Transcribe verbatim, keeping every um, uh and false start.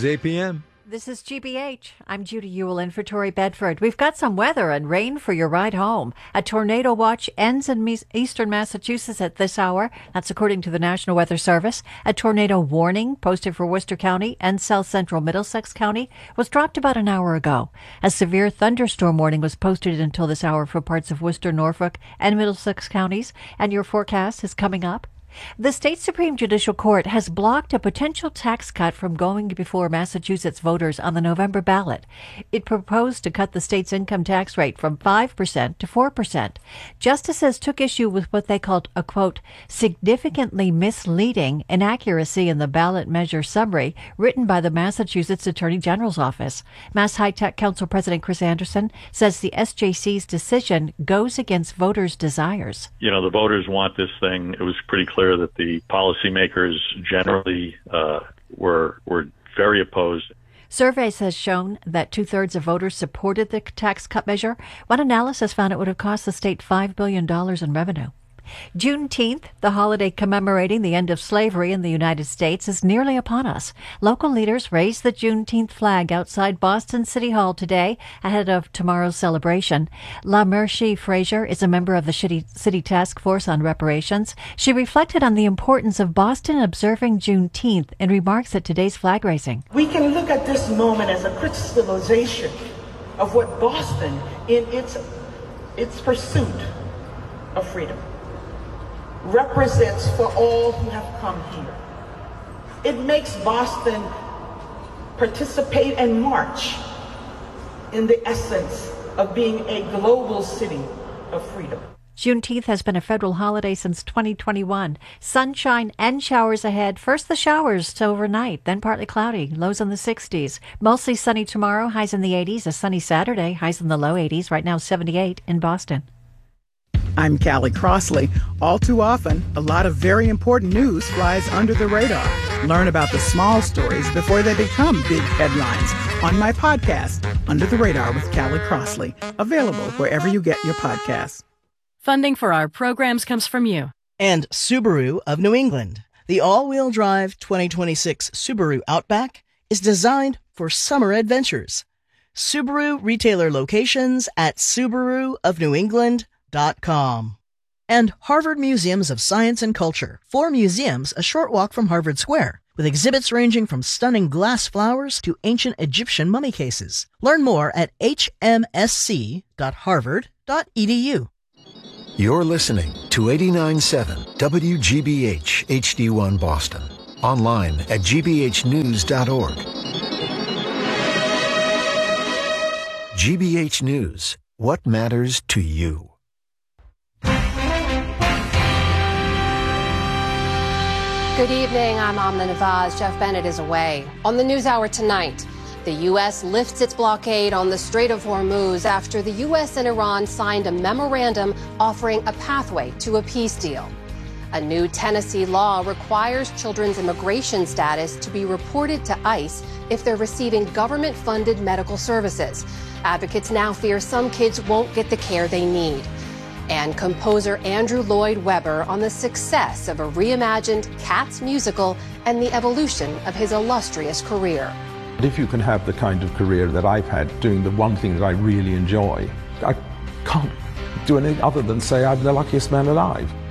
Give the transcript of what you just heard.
is A P M. This is G B H. I'm Judy Ewell in for Tori Bedford. We've got some weather and rain for your ride home. A tornado watch ends in me- eastern Massachusetts at this hour. That's according to the National Weather Service. A tornado warning posted for Worcester County and south central Middlesex County was dropped about an hour ago. A severe thunderstorm warning was posted until this hour for parts of Worcester, Norfolk, and Middlesex counties. And your forecast is coming up. The state Supreme Judicial Court has blocked a potential tax cut from going before Massachusetts voters on the November ballot. It proposed to cut the state's income tax rate from five percent to four percent. Justices took issue with what they called a, quote, significantly misleading inaccuracy in the ballot measure summary written by the Massachusetts Attorney General's office. Mass High Tech Council President Chris Anderson says the S J C's decision goes against voters' desires. You know, the voters want this thing. It was pretty clear that the policymakers generally uh, were were very opposed. Surveys has shown that two-thirds of voters supported the tax cut measure. One analysis found it would have cost the state five billion dollars in revenue. Juneteenth, the holiday commemorating the end of slavery in the United States, is nearly upon us. Local leaders raised the Juneteenth flag outside Boston City Hall today ahead of tomorrow's celebration. La Mercy Frazier is a member of the City Task Force on Reparations. She reflected on the importance of Boston observing Juneteenth in remarks at today's flag raising. We can look at this moment as a crystallization of what Boston, in its its pursuit of freedom, represents for all who have come here. It makes Boston participate and march in the essence of being a global city of freedom. Juneteenth has been a federal holiday since twenty twenty-one. Sunshine and showers ahead. First the showers to overnight, then partly cloudy, lows in the sixties. Mostly sunny tomorrow, highs in the eighties. A sunny Saturday, highs in the low eighties. Right now seventy-eight in Boston. I'm Callie Crossley. All too often, a lot of very important news flies under the radar. Learn about the small stories before they become big headlines on my podcast, Under the Radar with Callie Crossley, available wherever you get your podcasts. Funding for our programs comes from you. And Subaru of New England. The all-wheel drive twenty twenty-six Subaru Outback is designed for summer adventures. Subaru retailer locations at Subaru of New England dot com. And Harvard Museums of Science and Culture, four museums a short walk from Harvard Square, with exhibits ranging from stunning glass flowers to ancient Egyptian mummy cases. Learn more at h m s c dot harvard dot e d u. You're listening to eighty-nine point seven W G B H H D one Boston. Online at g b h news dot org. G B H News. What matters to you? Good evening, I'm Amna Nawaz. Jeff Bennett is away. On the NewsHour tonight, the U S lifts its blockade on the Strait of Hormuz after the U S and Iran signed a memorandum offering a pathway to a peace deal. A new Tennessee law requires children's immigration status to be reported to ICE if they're receiving government-funded medical services. Advocates now fear some kids won't get the care they need. And composer Andrew Lloyd Webber on the success of a reimagined Cats musical and the evolution of his illustrious career. If you can have the kind of career that I've had, doing the one thing that I really enjoy, I can't do anything other than say I'm the luckiest man alive.